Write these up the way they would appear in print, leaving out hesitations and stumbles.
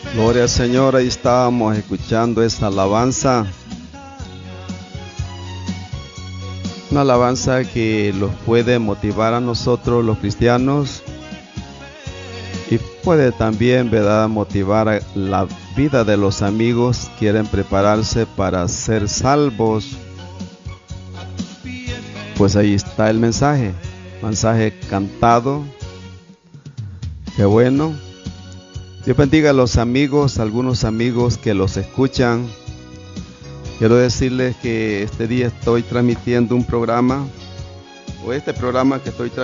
Gloria al Señor, ahí estábamos escuchando esta alabanza. Una alabanza que los puede motivar a nosotros los cristianos y puede también, ¿verdad?, motivar a la vida de los amigos que quieren prepararse para ser salvos. Pues ahí está el mensaje cantado. Qué bueno. Dios bendiga a los amigos, algunos amigos que los escuchan. Quiero decirles que este día estoy transmitiendo un programa, o este programa que estoy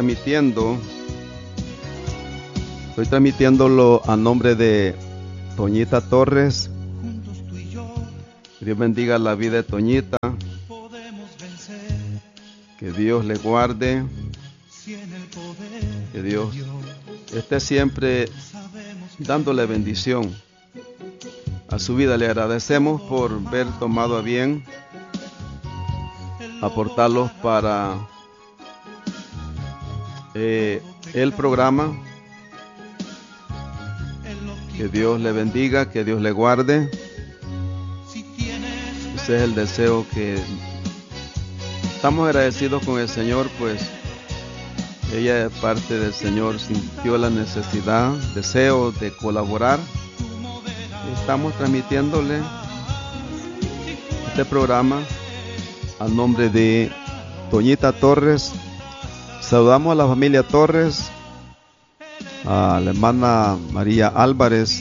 transmitiéndolo a nombre de Toñita Torres. Dios bendiga la vida de Toñita. Que Dios le guarde. Que Dios esté siempre dándole bendición a su vida. Le agradecemos por haber tomado a bien aportarlos para el programa. Que Dios le bendiga, que Dios le guarde. Ese es el deseo que estamos agradecidos con el Señor, pues ella, parte del Señor, sintió la necesidad, deseo de colaborar. Estamos transmitiéndole este programa a nombre de Toñita Torres. Saludamos a la familia Torres, a la hermana María Álvarez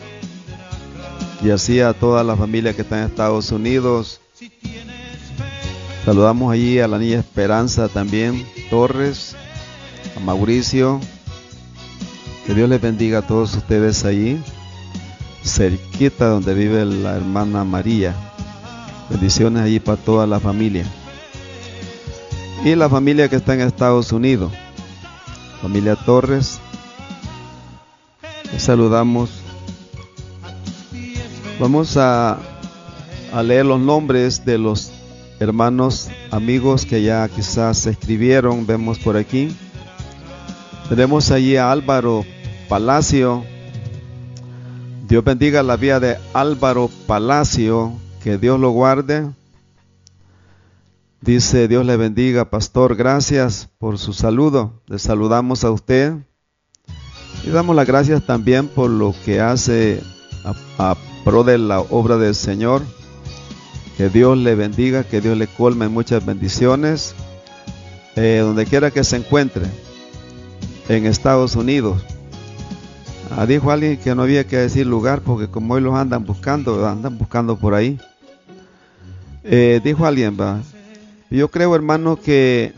y así a toda la familia que está en Estados Unidos. Saludamos allí a la niña Esperanza también Torres, a Mauricio. Que Dios les bendiga a todos ustedes ahí, cerquita donde vive la hermana María. Bendiciones allí para toda la familia. Y la familia que está en Estados Unidos, familia Torres, les saludamos. Vamos a leer los nombres de los hermanos, amigos que ya quizás se escribieron. Vemos por aquí. Tenemos allí a Álvaro Palacio. Dios bendiga la vida de Álvaro Palacio. Que Dios lo guarde. Dice: Dios le bendiga, pastor. Gracias por su saludo. Le saludamos a usted. Y damos las gracias también por lo que hace a pro de la obra del Señor. Que Dios le bendiga, que Dios le colme muchas bendiciones. Donde quiera que se encuentre. En Estados Unidos. Dijo alguien que no había que decir lugar porque como hoy los andan buscando por ahí. Dijo alguien, ¿va? Yo creo, hermano, que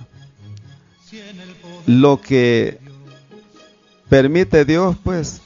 lo que permite Dios, pues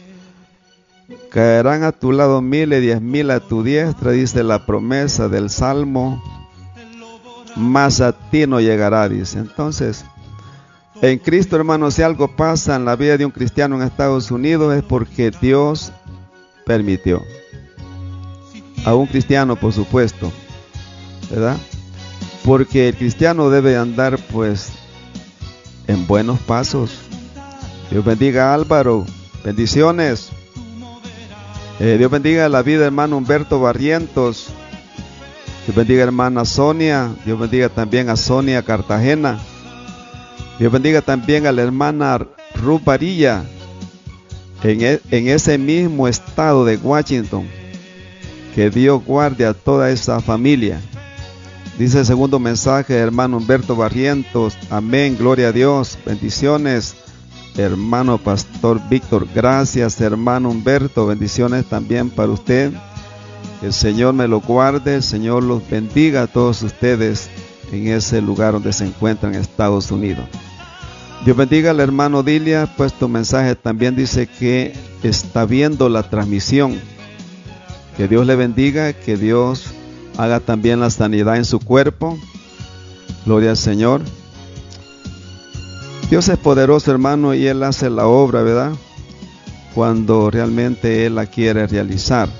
caerán a tu lado 1000 y 10,000 a tu diestra, dice la promesa del Salmo, mas a ti no llegará, dice. Entonces, en Cristo, hermano, si algo pasa en la vida de un cristiano en Estados Unidos es porque Dios permitió. A un cristiano, por supuesto, ¿verdad? Porque el cristiano debe andar, pues, en buenos pasos. Dios bendiga a Álvaro. Bendiciones. Dios bendiga la vida, hermano Humberto Barrientos. Dios bendiga, hermana Sonia. Dios bendiga también a Sonia Cartagena. Dios bendiga también a la hermana Ruth Varilla en ese mismo estado de Washington. Que Dios guarde a toda esa familia. Dice el segundo mensaje, hermano Humberto Barrientos. Amén, gloria a Dios. Bendiciones, hermano pastor Víctor. Gracias, hermano Humberto. Bendiciones también para usted. El Señor me lo guarde. El Señor los bendiga a todos ustedes en ese lugar donde se encuentran en Estados Unidos. Dios bendiga al hermano Dilia. Pues tu mensaje también dice que está viendo la transmisión. Que Dios le bendiga, que Dios haga también la sanidad en su cuerpo. Gloria al Señor. Dios es poderoso, hermano, y Él hace la obra, ¿verdad? Cuando realmente Él la quiere realizar.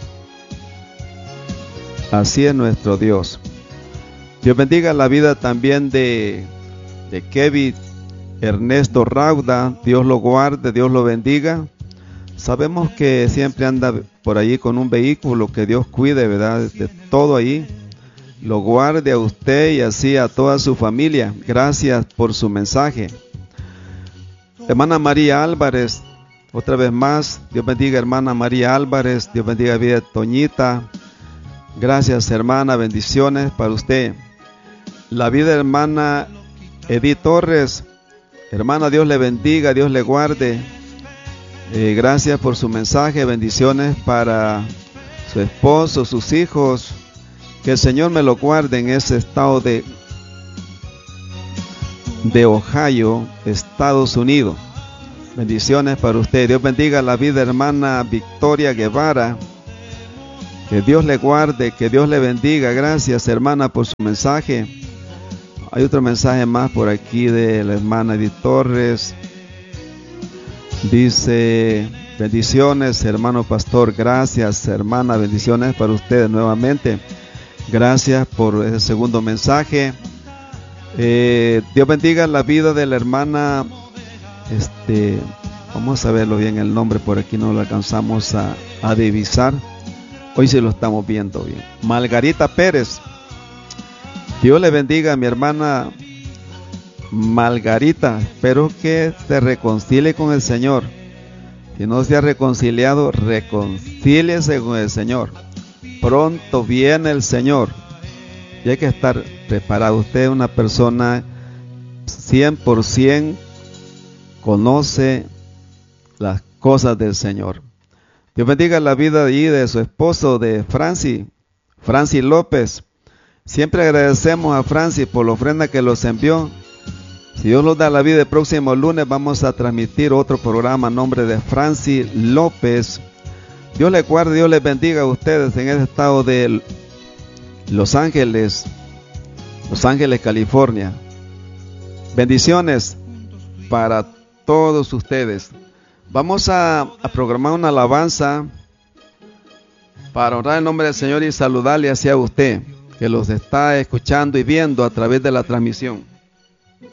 Así es nuestro Dios. Dios bendiga la vida también de Kevin Ernesto Rauda. Dios lo guarde, Dios lo bendiga. Sabemos que siempre anda por allí con un vehículo, que Dios cuide, ¿verdad?, de todo ahí, lo guarde a usted y así a toda su familia. Gracias por su mensaje. Hermana María Álvarez, otra vez más, Dios bendiga hermana María Álvarez, Dios bendiga vida de Toñita. Gracias hermana, bendiciones para usted. La vida de hermana Edith Torres, hermana, Dios le bendiga, Dios le guarde. Gracias por su mensaje, bendiciones para su esposo, sus hijos. Que el Señor me lo guarde en ese estado de Ohio, Estados Unidos. Bendiciones para usted. Dios bendiga la vida de hermana Victoria Guevara. Que Dios le guarde, que Dios le bendiga. Gracias hermana por su mensaje. Hay otro mensaje más por aquí de la hermana Edith Torres. Dice: bendiciones hermano pastor. Gracias hermana, bendiciones para ustedes nuevamente. Gracias por ese segundo mensaje. Dios bendiga la vida de la hermana, vamos a verlo bien el nombre, por aquí no lo alcanzamos a divisar. Hoy sí lo estamos viendo bien. Margarita Pérez. Dios le bendiga a mi hermana Margarita. Espero que te reconcilie con el Señor. Si no se ha reconciliado, reconcíliese con el Señor. Pronto viene el Señor y hay que estar preparado. Usted es una persona 100% conoce las cosas del Señor. Dios bendiga la vida de su esposo, de Francis López. Siempre agradecemos a Francis por la ofrenda que los envió. Si Dios nos da la vida, el próximo lunes vamos a transmitir otro programa a nombre de Francis López. Dios les guarde, Dios les bendiga a ustedes en el estado de Los Ángeles, California. Bendiciones para todos ustedes. Vamos a programar una alabanza para honrar el nombre del Señor y saludarle hacia usted, que los está escuchando y viendo a través de la transmisión.